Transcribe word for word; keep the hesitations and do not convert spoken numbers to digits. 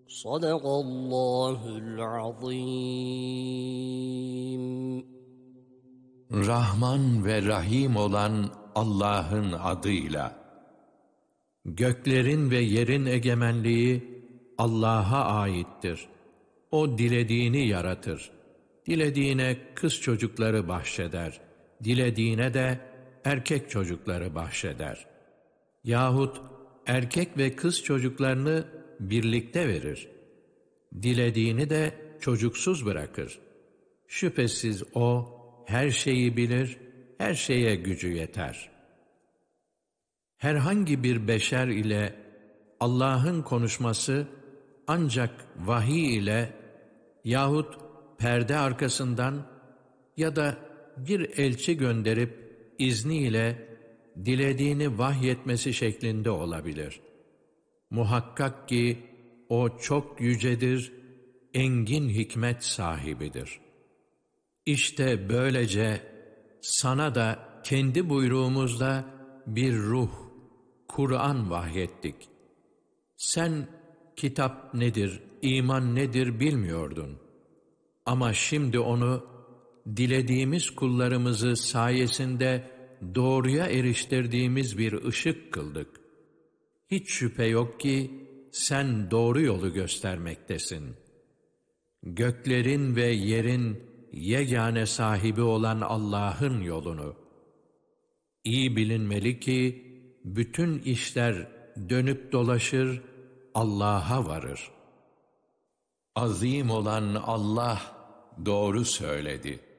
Sadakallahul azim. Rahman ve Rahim olan Allah'ın adıyla. Göklerin ve yerin egemenliği Allah'a aittir. O dilediğini yaratır. Dilediğine kız çocukları bahşeder. Dilediğine de erkek çocukları bahşeder. Yahut erkek ve kız çocuklarını birlikte verir. Dilediğini de çocuksuz bırakır. Şüphesiz O her şeyi bilir, her şeye gücü yeter. Herhangi bir beşer ile Allah'ın konuşması ancak vahiy ile yahut perde arkasından ya da bir elçi gönderip izniyle dilediğini vahyetmesi şeklinde olabilir. Muhakkak ki O çok yücedir, engin hikmet sahibidir. İşte böylece sana da kendi buyruğumuzda bir ruh, Kur'an vahyettik. Sen kitap nedir, iman nedir bilmiyordun. Ama şimdi onu dilediğimiz kullarımızı sayesinde doğruya eriştirdiğimiz bir ışık kıldık. Hiç şüphe yok ki sen doğru yolu göstermektesin. Göklerin ve yerin yegane sahibi olan Allah'ın yolunu. İyi bilinmeli ki bütün işler dönüp dolaşır, Allah'a varır. Azim olan Allah doğru söyledi.